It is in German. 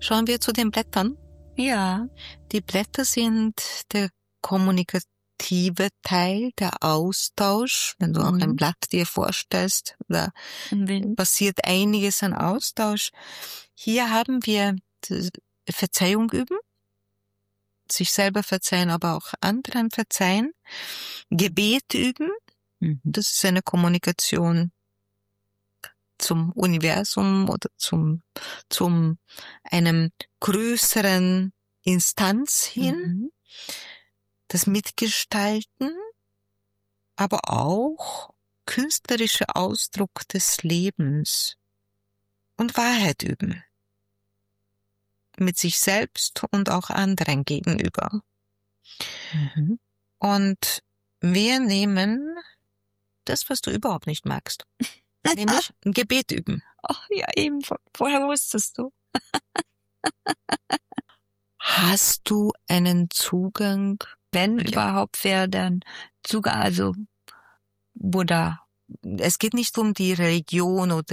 Schauen wir zu den Blättern. Ja. Die Blätter sind der kommunikative Teil, der Austausch. Wenn du auch ein Blatt dir vorstellst, da passiert einiges an Austausch. Hier haben wir Verzeihung üben, sich selber verzeihen, aber auch anderen verzeihen. Gebet üben, das ist eine Kommunikation zum Universum oder zum einem größeren Instanz hin. Das Mitgestalten, aber auch künstlerischer Ausdruck des Lebens und Wahrheit üben. Mit sich selbst und auch anderen gegenüber. Und wir nehmen das, was du überhaupt nicht magst. Nämlich ein Gebet üben. Oh, ja, eben. Woher wusstest du? Hast du einen Zugang? Wenn überhaupt, wer dann Zugang, also Buddha. Es geht nicht um die Religion oder